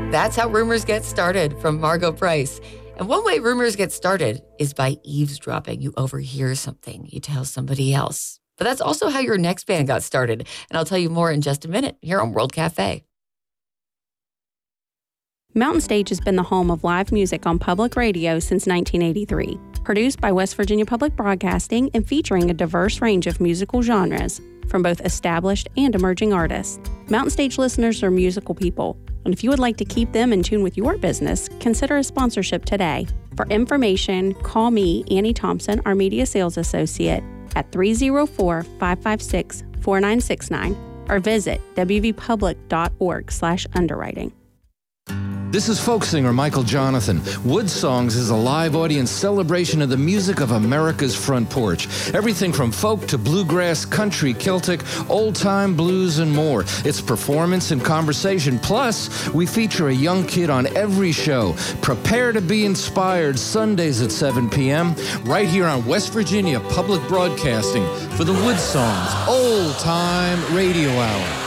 That's how rumors get started from Margo Price. And one way rumors get started is by eavesdropping. You overhear something, you tell somebody else. But that's also how your next band got started. And I'll tell you more in just a minute here on World Cafe. Mountain Stage has been the home of live music on public radio since 1983. Produced by West Virginia Public Broadcasting and featuring a diverse range of musical genres from both established and emerging artists. Mountain Stage listeners are musical people, and if you would like to keep them in tune with your business, consider a sponsorship today. For information, call me, Annie Thompson, our Media Sales Associate, at 304-556-4969 or visit wvpublic.org/underwriting. This is folk singer Michael Jonathan. Wood Songs is a live audience celebration of the music of America's front porch. Everything from folk to bluegrass, country, Celtic, old-time blues, and more. It's performance and conversation. Plus, we feature a young kid on every show. Prepare to be inspired Sundays at 7 p.m. right here on West Virginia Public Broadcasting for the Wood Songs Old Time Radio Hour.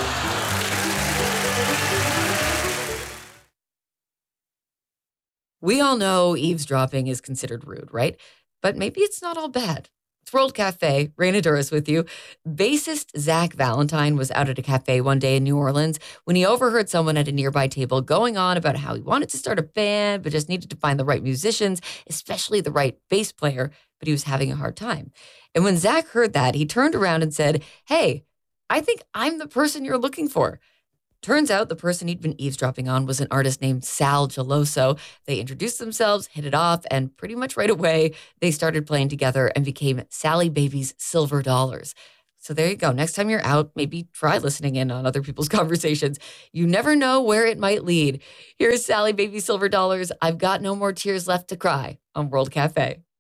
We all know eavesdropping is considered rude, right? But maybe it's not all bad. It's World Cafe. Raina Duras with you. Bassist Zach Valentine was out at a cafe one day in New Orleans when he overheard someone at a nearby table going on about how he wanted to start a band, but just needed to find the right musicians, especially the right bass player, but he was having a hard time. And when Zach heard that, he turned around and said, "Hey, I think I'm the person you're looking for." Turns out the person he'd been eavesdropping on was an artist named Sal Geloso. They introduced themselves, hit it off, and pretty much right away, they started playing together and became Sally Baby's Silver Dollars. So there you go. Next time you're out, maybe try listening in on other people's conversations. You never know where it might lead. Here's Sally Baby Silver Dollars. I've got no more tears left to cry on World Cafe.